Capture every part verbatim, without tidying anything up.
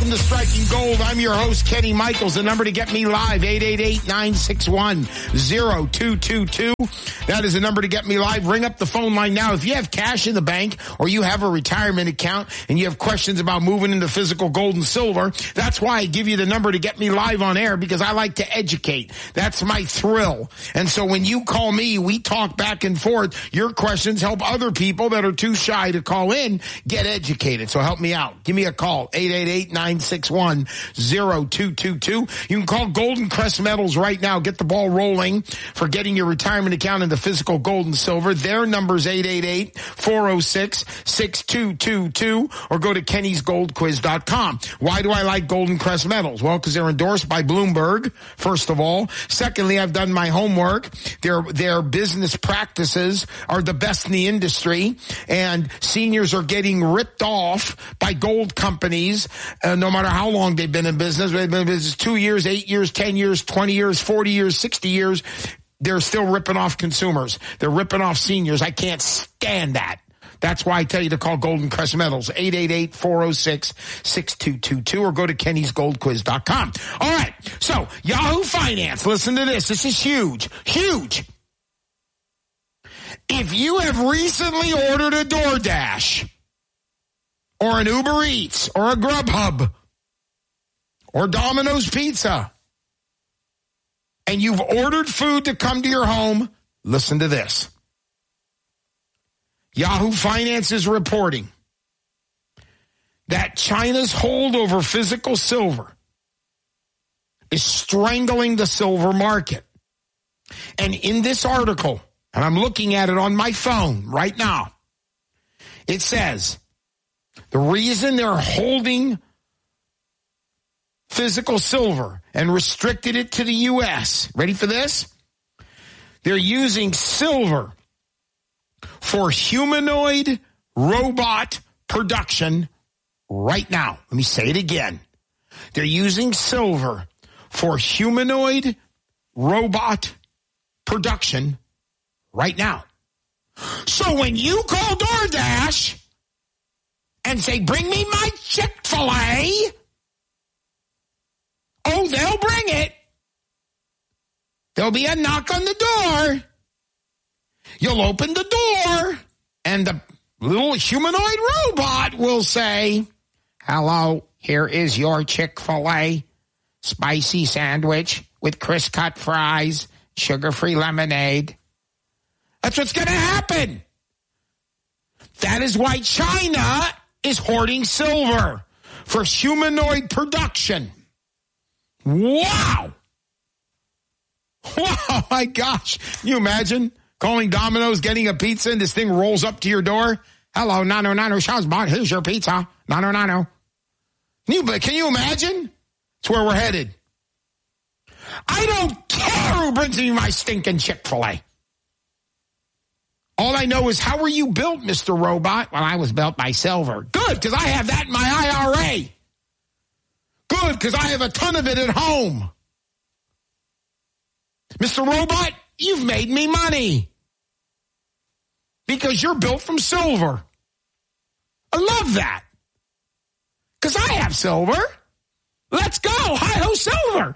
Welcome to Striking Gold. I'm your host, Kenny Michaels. The number to get me live, eight eight eight, nine six one, zero two two two. That is the number to get me live. Ring up the phone line now. If you have cash in the bank or you have a retirement account and you have questions about moving into physical gold and silver, that's why I give you the number to get me live on air, because I like to educate. That's my thrill. And so when you call me, we talk back and forth. Your questions help other people that are too shy to call in get educated. So help me out. Give me a call, eight eight eight, nine six one, zero two two two. You can call Golden Crest Metals right now. Get the ball rolling for getting your retirement account into physical gold and silver. Their number is eight eight eight, four oh six, six two two two, or go to kennys gold quiz dot com. Why do I like Golden Crest Metals? Well, because they're endorsed by Bloomberg, first of all. Secondly, I've done my homework. Their, their business practices are the best in the industry, and seniors are getting ripped off by gold companies, uh, no matter how long they've been in business. They've been in business two years, eight years, ten years, twenty years, forty years, sixty years. They're still ripping off consumers. They're ripping off seniors. I can't stand that. That's why I tell you to call Golden Crest Metals, eight eight eight, four oh six, six two two two, or go to kennys gold quiz dot com. All right, so Yahoo Finance, listen to this. This is huge, huge. If you have recently ordered a DoorDash or an Uber Eats or a Grubhub or Domino's Pizza, and you've ordered food to come to your home, listen to this. Yahoo Finance is reporting that China's hold over physical silver is strangling the silver market. And in this article, and I'm looking at it on my phone right now, it says the reason they're holding physical silver and restricted it to the U S, ready for this? They're using silver for humanoid robot production right now. Let me say it again. They're using silver for humanoid robot production right now. So when you call DoorDash and say, bring me my Chick-fil-A, oh, they'll bring it. There'll be a knock on the door. You'll open the door, and the little humanoid robot will say, hello, here is your Chick-fil-A spicy sandwich with crisp-cut fries, sugar-free lemonade. That's what's going to happen. That is why China is hoarding silver for humanoid production. Wow. Wow, my gosh. Can you imagine calling Domino's, getting a pizza, and this thing rolls up to your door? Hello, Nano Nano Shazbot, here's your pizza. Nano Nano. Can you, can you imagine? It's where we're headed. I don't care who brings me my stinking Chick-fil-A. All I know is, how were you built, Mister Robot? Well, I was built by silver. Good, because I have that in my I R A. Good, because I have a ton of it at home. Mister Robot, you've made me money. Because you're built from silver. I love that. Because I have silver. Let's go. Hi-ho, silver.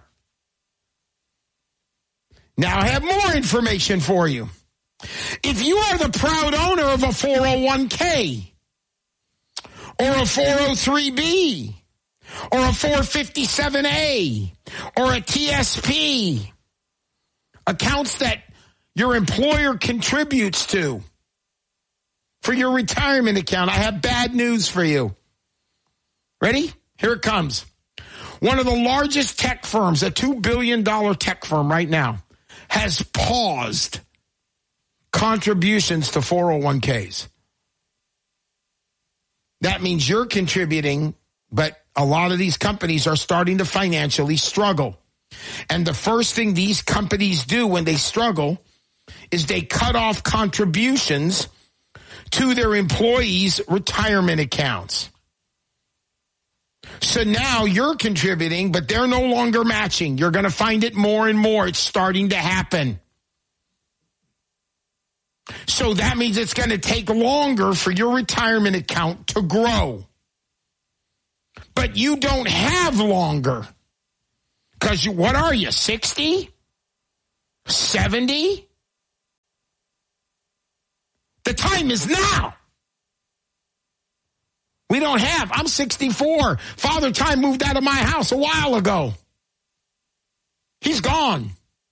Now I have more information for you. If you are the proud owner of a four oh one k or a four oh three b or a four fifty-seven a or a T S P, accounts that your employer contributes to for your retirement account, I have bad news for you. Ready? Here it comes. One of the largest tech firms, a two billion dollars tech firm right now, has paused contributions to four oh one k's. That means you're contributing, but a lot of these companies are starting to financially struggle. And the first thing these companies do when they struggle is they cut off contributions to their employees' retirement accounts. So now you're contributing, but they're no longer matching. You're going to find it more and more. It's starting to happen. So that means it's going to take longer for your retirement account to grow. But you don't have longer. Because you, what are you, sixty? seventy? The time is now. We don't have. I'm sixty-four. Father Time moved out of my house a while ago. He's gone.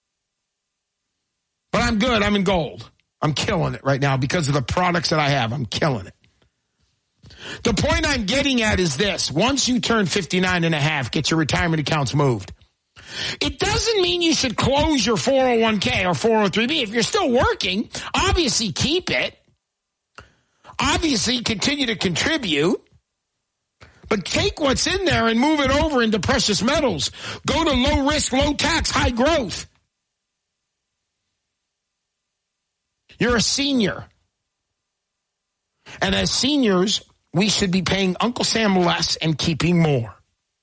But I'm good. I'm in gold. I'm killing it right now because of the products that I have. I'm killing it. The point I'm getting at is this. Once you turn fifty-nine and a half, get your retirement accounts moved. It doesn't mean you should close your four oh one k or four oh three b. If you're still working, obviously keep it. Obviously continue to contribute. But take what's in there and move it over into precious metals. Go to low risk, low tax, high growth. You're a senior. And as seniors, we should be paying Uncle Sam less and keeping more.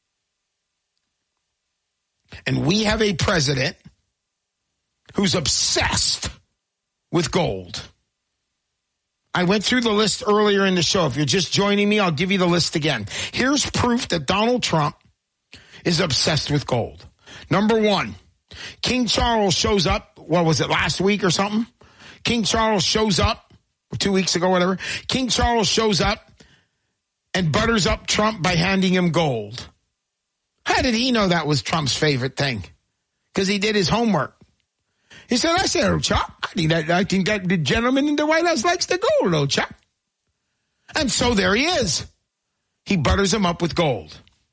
And we have a president who's obsessed with gold. I went through the list earlier in the show. If you're just joining me, I'll give you the list again. Here's proof that Donald Trump is obsessed with gold. Number one, King Charles shows up. What was it, last week or something? King Charles shows up, or two weeks ago, whatever. King Charles shows up and butters up Trump by handing him gold. How did he know that was Trump's favorite thing? Because he did his homework. He said, I said, oh, Chuck, I think that, I think that the gentleman in the White House likes the gold, oh, Chuck. And so there he is. He butters him up with gold.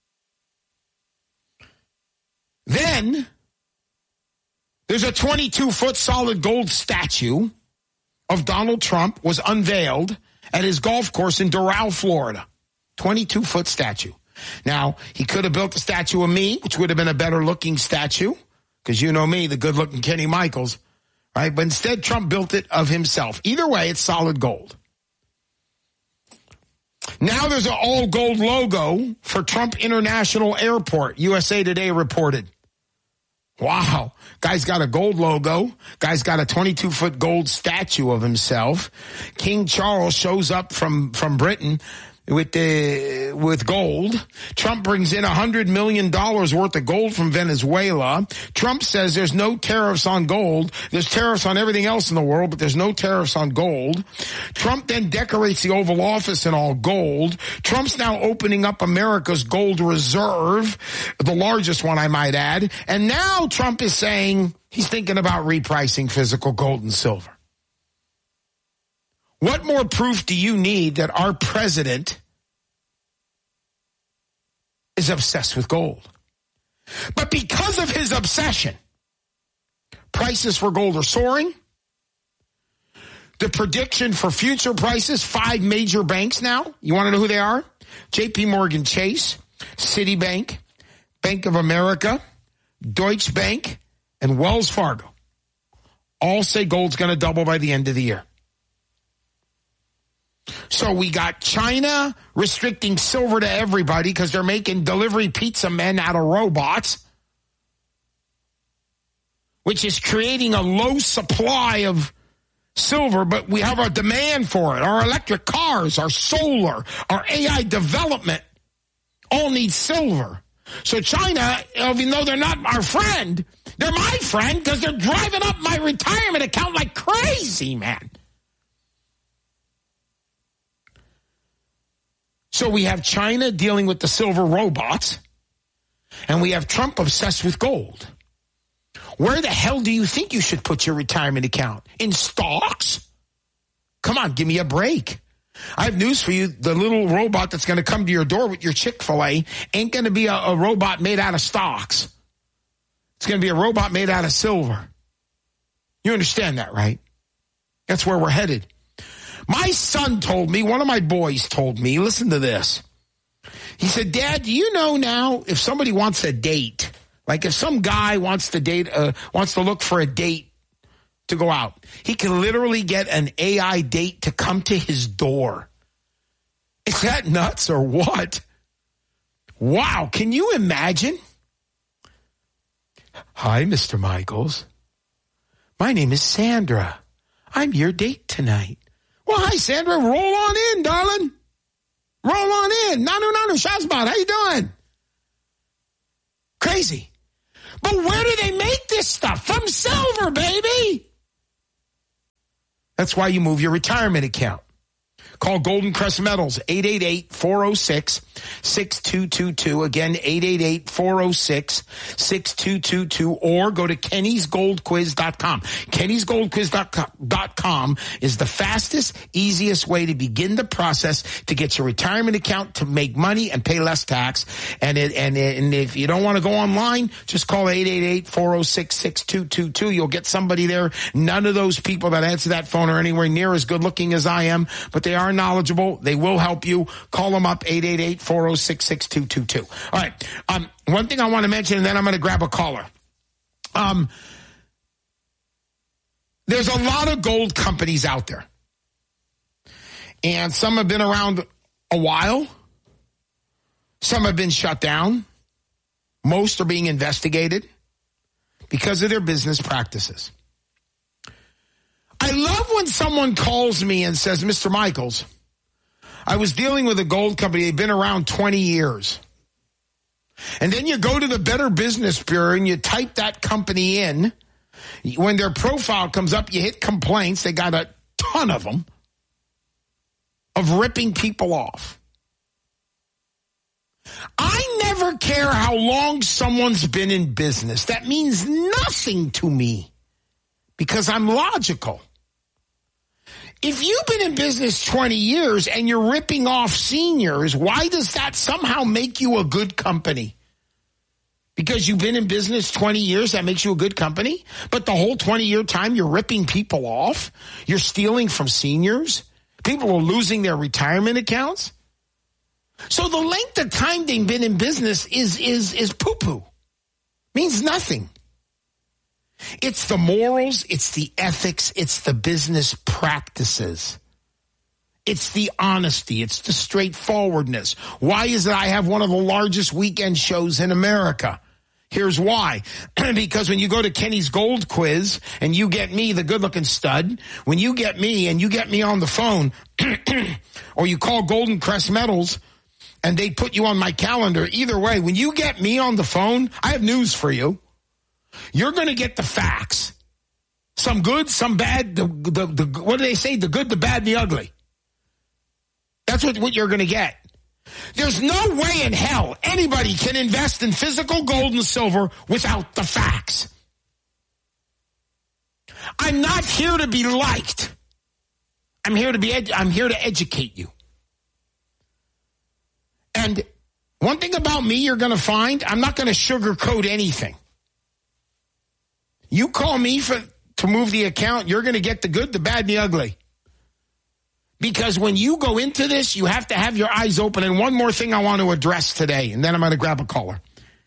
Then there's a twenty-two foot solid gold statue of Donald Trump was unveiled at his golf course in Doral, Florida. twenty-two foot statue. Now, he could have built a statue of me, which would have been a better looking statue, because you know me, the good looking Kenny Michaels, right? But instead, Trump built it of himself. Either way, it's solid gold. Now there's an all gold logo for Trump International Airport, U S A Today reported. Wow. Guy's got a gold logo. Guy's got a twenty-two foot gold statue of himself. King Charles shows up from, from Britain with the, with gold. Trump brings in a hundred million dollars worth of gold from Venezuela. Trump says there's no tariffs on gold. There's tariffs on everything else in the world, but there's no tariffs on gold. Trump then decorates the Oval Office in all gold. Trump's now opening up America's gold reserve, the largest one, I might add. And now Trump is saying he's thinking about repricing physical gold and silver. What more proof do you need that our president is obsessed with gold? But because of his obsession, prices for gold are soaring. The prediction for future prices, five major banks now. You want to know who they are? J P Morgan Chase, Citibank, Bank of America, Deutsche Bank, and Wells Fargo. All say gold's going to double by the end of the year. So we got China restricting silver to everybody because they're making delivery pizza men out of robots, which is creating a low supply of silver, but we have a demand for it. Our electric cars, our solar, our A I development all need silver. So China, even though they're not our friend, they're my friend because they're driving up my retirement account like crazy, man. So we have China dealing with the silver robots, and we have Trump obsessed with gold. Where the hell do you think you should put your retirement account? In stocks? Come on, give me a break. I have news for you. The little robot that's going to come to your door with your Chick-fil-A ain't going to be a, a robot made out of stocks. It's going to be a robot made out of silver. You understand that, right? That's where we're headed. My son told me, one of my boys told me, listen to this. He said, Dad, do you know now if somebody wants a date, like if some guy wants to date, uh, wants to look for a date to go out, he can literally get an A I date to come to his door. Is that nuts or what? Wow. Can you imagine? Hi, Mister Michaels. My name is Sandra. I'm your date tonight. Well, hi, Sandra. Roll on in, darling. Roll on in. Nanu, nanu, Shazbot. How you doing? Crazy. But where do they make this stuff? From silver, baby. That's why you move your retirement account. Call Golden Crest Metals, eight eight eight, four oh six, six two two two. Again, eight eight eight, four oh six, six two two two. Or go to Kennys Gold Quiz dot com. Kennys Gold Quiz dot com is the fastest, easiest way to begin the process to get your retirement account to make money and pay less tax. And it, and, it, and if you don't want to go online, just call eight eight eight, four oh six, six two two two. You'll get somebody there. None of those people that answer that phone are anywhere near as good looking as I am, but they are knowledgeable. They will help you. Call them up, eight eight eight, four oh six, six two two two. All right. Um, one thing I want to mention, and then I'm going to grab a caller. Um, there's a lot of gold companies out there. And some have been around a while. Some have been shut down. Most are being investigated because of their business practices. I love when someone calls me and says, Mister Michaels, I was dealing with a gold company. They've been around twenty years. And then you go to the Better Business Bureau and you type that company in. When their profile comes up, you hit complaints. They got a ton of them of ripping people off. I never care how long someone's been in business. That means nothing to me because I'm logical. If you've been in business twenty years and you're ripping off seniors, why does that somehow make you a good company? Because you've been in business twenty years, that makes you a good company? But the whole twenty-year time, you're ripping people off? You're stealing from seniors? People are losing their retirement accounts? So the length of time they've been in business is, is, is poo-poo. Means nothing. It's the morals, it's the ethics, it's the business practices. It's the honesty, it's the straightforwardness. Why is it I have one of the largest weekend shows in America? Here's why. Because when you go to Kenny's Gold Quiz and you get me, the good-looking stud, when you get me and you get me on the phone, or you call Golden Crest Metals and they put you on my calendar, either way, when you get me on the phone, I have news for you. You're going to get the facts. Some good, some bad. The, the, the, what do they say? The good, the bad, the ugly. That's what, what you're going to get. There's no way in hell anybody can invest in physical gold and silver without the facts. I'm not here to be liked. I'm here to be. Ed- I'm here to educate you. And one thing about me you're going to find, I'm not going to sugarcoat anything. You call me for to move the account, you're going to get the good, the bad, and the ugly. Because when you go into this, you have to have your eyes open. And one more thing I want to address today, and then I'm going to grab a caller.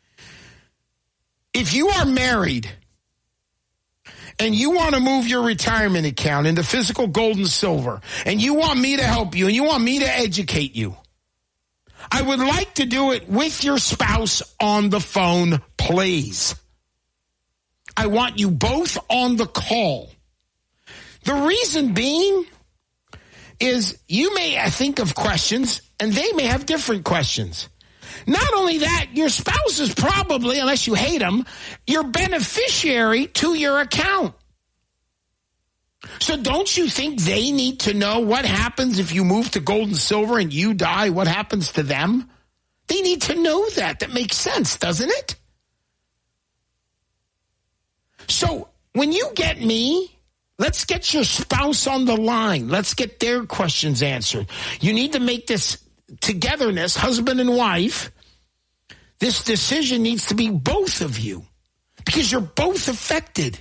If you are married and you want to move your retirement account into physical gold and silver, and you want me to help you, and you want me to educate you, I would like to do it with your spouse on the phone, please. I want you both on the call. The reason being is you may think of questions and they may have different questions. Not only that, your spouse is probably, unless you hate them, your beneficiary to your account. So don't you think they need to know what happens if you move to gold and silver and you die? What happens to them? They need to know that. That makes sense, doesn't it? So when you get me, let's get your spouse on the line. Let's get their questions answered. You need to make this togetherness, husband and wife. This decision needs to be both of you because you're both affected.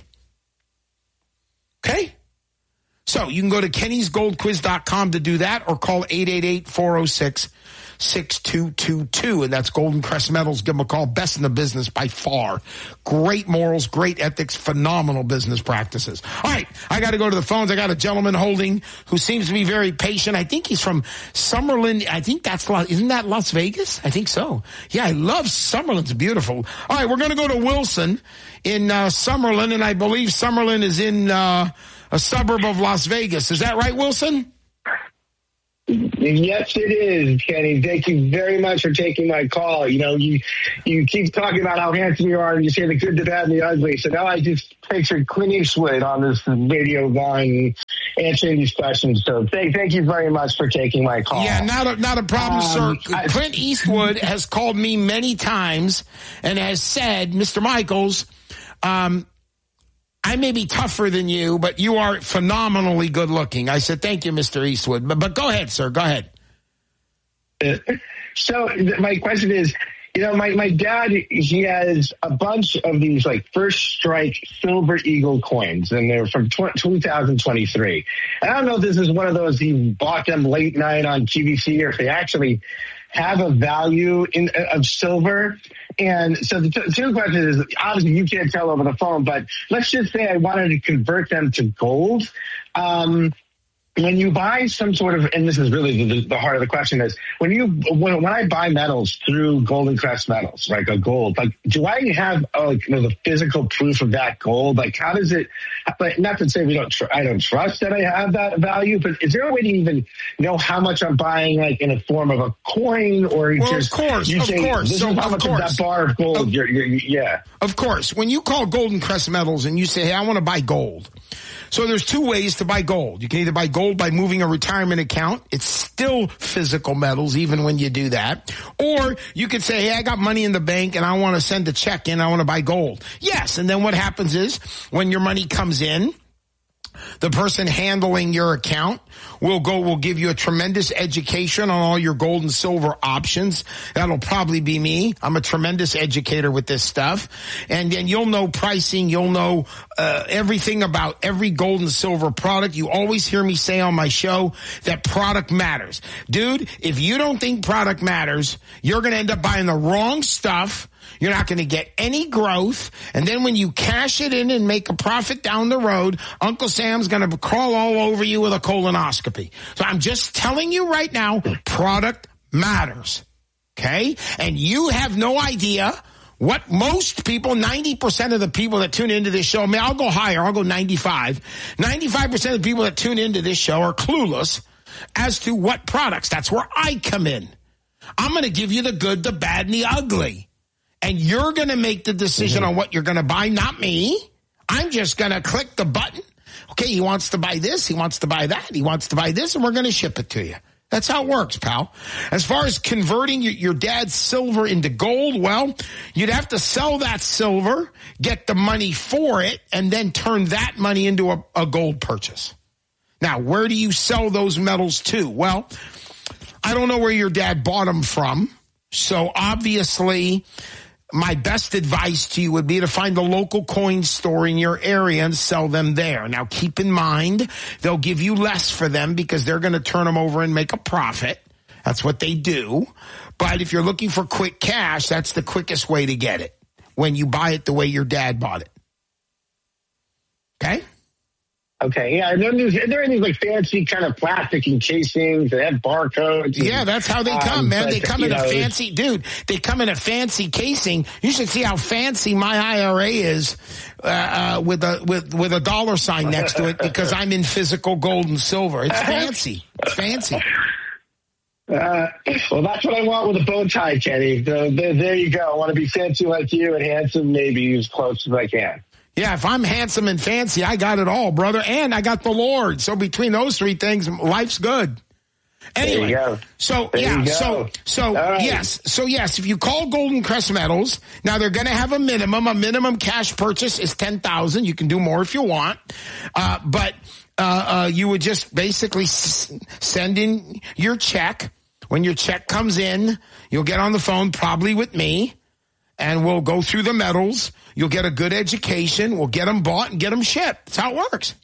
Okay? So you can go to Kennys Gold Quiz dot com to do that or call eight eight eight, four oh six, six two two two. And that's Golden Crest Metals. Give them a call. Best in the business by far. Great morals, great ethics, phenomenal business practices. All right, I got to go to the phones. I got a gentleman holding who seems to be very patient. I think he's from Summerlin. I think that's, isn't that Las Vegas? I think so. Yeah, I love Summerlin. It's beautiful. All right, we're going to go to Wilson in uh, Summerlin, and I believe Summerlin is in uh, a suburb of Las Vegas. Is that right, Wilson? Yes, it is, Kenny. Thank you very much for taking my call. You know, you you keep talking about how handsome you are, and you say the good, the bad, and the ugly. So now I just pictured Clint Eastwood on this radio line answering these questions. So thank thank you very much for taking my call. Yeah, not a, not a problem, um, sir. I, Clint Eastwood has called me many times and has said, Mister Michaels, um, I may be tougher than you, but you are phenomenally good looking. I said, thank you, Mister Eastwood. But, but go ahead, sir. Go ahead. So my question is, you know, my, my dad, he has a bunch of these like First Strike Silver Eagle coins, and they're from two thousand twenty-three. And I don't know if this is one of those he bought them late night on Q V C or if they actually have a value in of silver. And so the two questions is, obviously you can't tell over the phone, but let's just say I wanted to convert them to gold. Um, when you buy some sort of, and this is really the, the heart of the question is, when you when, when I buy metals through Golden Crest Metals, like a gold, like do I have uh, like you know, the physical proof of that gold? Like how does it? Like, not to say we don't, tr- I don't trust that I have that value, but is there a way to even know how much I'm buying, like in a form of a coin, or well, just of course, you of say, course, this so is how of much course. of that bar of gold? Of, you're, you're, yeah, of course. When you call Golden Crest Metals and you say, "Hey, I want to buy gold." So there's two ways to buy gold. You can either buy gold by moving a retirement account. It's still physical metals even when you do that. Or you could say, hey, I got money in the bank and I want to send a check in. I want to buy gold. Yes. And then what happens is when your money comes in, the person handling your account will go, will give you a tremendous education on all your gold and silver options. That'll probably be me. I'm a tremendous educator with this stuff. And then you'll know pricing. You'll know uh, everything about every gold and silver product. You always hear me say on my show that product matters. Dude, if you don't think product matters, you're going to end up buying the wrong stuff. You're not going to get any growth. And then when you cash it in and make a profit down the road, Uncle Sam's going to crawl all over you with a colonoscopy. So I'm just telling you right now, product matters. Okay? And you have no idea what most people, ninety percent of the people that tune into this show, I mean, I'll go higher, I'll go ninety-five. ninety-five percent of the people that tune into this show are clueless as to what products. That's where I come in. I'm going to give you the good, the bad, and the ugly. And you're going to make the decision mm-hmm. on what you're going to buy, not me. I'm just going to click the button. Okay, he wants to buy this. He wants to buy that. He wants to buy this, and we're going to ship it to you. That's how it works, pal. As far as converting your, your dad's silver into gold, well, you'd have to sell that silver, get the money for it, and then turn that money into a, a gold purchase. Now, where do you sell those metals to? Well, I don't know where your dad bought them from. So obviously, my best advice to you would be to find a local coin store in your area and sell them there. Now, keep in mind, they'll give you less for them because they're going to turn them over and make a profit. That's what they do. But if you're looking for quick cash, that's the quickest way to get it when you buy it the way your dad bought it. Okay? Okay, yeah, and then there's, there are these like fancy kind of plastic encasings that have barcodes. And, yeah, that's how they come, um, man. But, they come in know, a fancy, dude, they come in a fancy casing. You should see how fancy my I R A is uh, uh, with a with with a dollar sign next to it because I'm in physical gold and silver. It's fancy. It's fancy. Uh, well, that's what I want with a bow tie, Kenny. So there, there you go. I want to be fancy like you and handsome, maybe as close as I can. Yeah, if I'm handsome and fancy, I got it all, brother. And I got the Lord. So between those three things, life's good. Anyway, there you go. so there yeah, you go. so so right. yes, so yes, if you call Golden Crest Metals, now they're going to have a minimum. A minimum cash purchase is ten thousand. You can do more if you want, uh, but uh, uh, you would just basically s- send in your check. When your check comes in, you'll get on the phone, probably with me, and we'll go through the metals. You'll get a good education. We'll get them bought and get them shipped. That's how it works.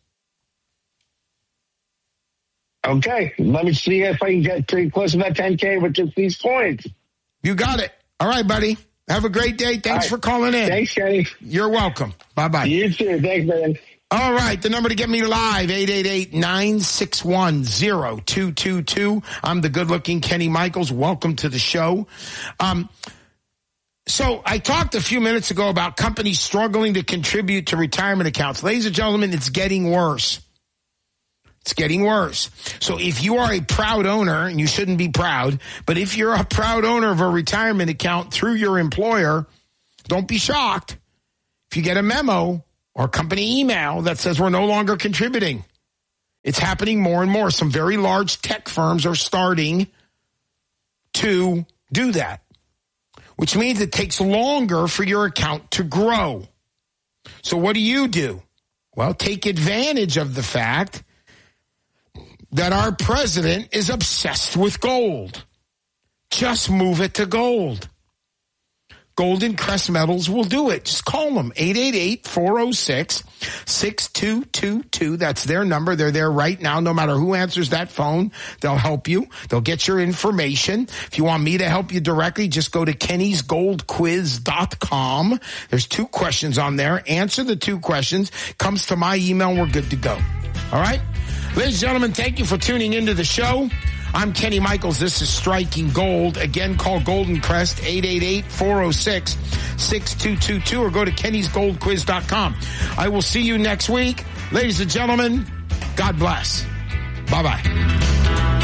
Okay. Let me see if I can get pretty close to that ten K with just these points. You got it. All right, buddy. Have a great day. Thanks right. for calling in. Thanks, Kenny. You're welcome. Bye-bye. You too. Thanks, man. All right. The number to get me live, eight eight eight, nine six one, zero two two two. I'm the good-looking Kenny Michaels. Welcome to the show. Um, So I talked a few minutes ago about companies struggling to contribute to retirement accounts. Ladies and gentlemen, it's getting worse. It's getting worse. So if you are a proud owner, and you shouldn't be proud, but if you're a proud owner of a retirement account through your employer, don't be shocked if you get a memo or company email that says we're no longer contributing. It's happening more and more. Some very large tech firms are starting to do that, which means it takes longer for your account to grow. So what do you do? Well, take advantage of the fact that our president is obsessed with gold. Just move it to gold. Golden Crest Metals will do it. Just call them, eight eight eight, four oh six, six two two two. That's their number. They're there right now. No matter who answers that phone, they'll help you. They'll get your information. If you want me to help you directly, just go to kennys gold quiz dot com. There's two questions on there. Answer the two questions. Comes to my email. We're good to go. All right? Ladies and gentlemen, thank you for tuning into the show. I'm Kenny Michaels. This is Striking Gold. Again, call Golden Crest, eight eight eight, four oh six, six two two two, or go to kennys gold quiz dot com. I will see you next week. Ladies and gentlemen, God bless. Bye-bye.